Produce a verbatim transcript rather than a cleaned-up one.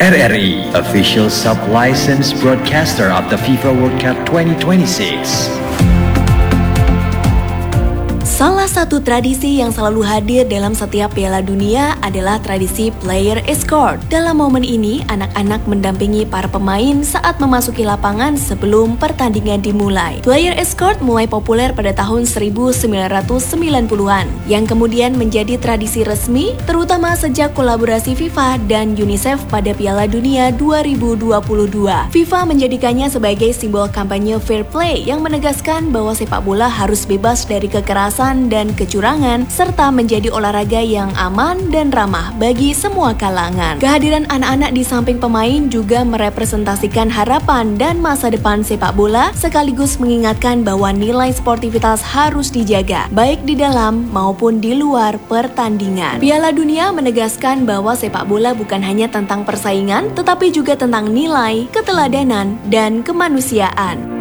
R R I, official sub-licensed broadcaster of the FIFA World Cup twenty twenty-six. Salah satu tradisi yang selalu hadir dalam setiap Piala Dunia adalah tradisi player escort. Dalam momen ini, anak-anak mendampingi para pemain saat memasuki lapangan sebelum pertandingan dimulai. Player escort mulai populer pada tahun seribu sembilan ratus sembilan puluhan, yang kemudian menjadi tradisi resmi, terutama sejak kolaborasi FIFA dan UNICEF pada Piala Dunia dua ribu dua puluh dua. FIFA menjadikannya sebagai simbol kampanye fair play yang menegaskan bahwa sepak bola harus bebas dari kekerasan dan kecurangan, serta menjadi olahraga yang aman dan ramah bagi semua kalangan. Kehadiran anak-anak di samping pemain juga merepresentasikan harapan dan masa depan sepak bola, sekaligus mengingatkan bahwa nilai sportivitas harus dijaga, baik di dalam maupun di luar pertandingan. Piala Dunia menegaskan bahwa sepak bola bukan hanya tentang persaingan, tetapi juga tentang nilai, keteladanan, dan kemanusiaan.